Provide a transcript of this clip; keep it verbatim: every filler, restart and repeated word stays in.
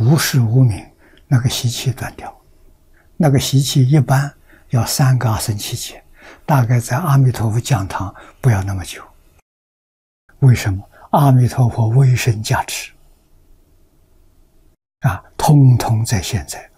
无事无名，那个习气断掉。那个习气一般要三个阿僧祇劫，大概在阿弥陀佛讲堂不要那么久。为什么？阿弥陀佛威神加持啊，通通在现在。